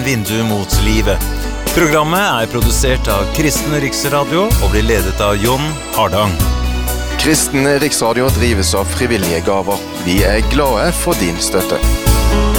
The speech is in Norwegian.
vindu mot livet. Programmet produsert av Kristen Riksradio og blir ledet av Jon Hardang. Kristen Riksradio drives av frivillige gaver. Vi glade for din støtte.